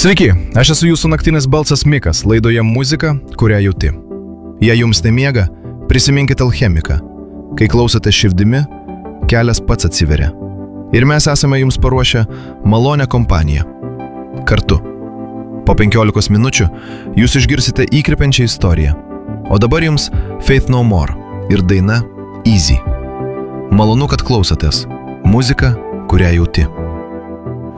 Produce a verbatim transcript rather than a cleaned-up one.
Sveiki, aš esu jūsų naktinis balsas Mikas, laidoje muzika, kurią jauti. Jei jums nemiega, prisiminkite alchemiką. Kai klausote širdimi, kelias pats atsiveria. Ir mes esame jums paruošę malonę kompaniją. Kartu. Po penkiolikos minučių jūs išgirsite įkvepiančią istoriją. O dabar jums Faith No More ir daina Easy. Malonu, kad klausotės. Muzika, kurią jauti.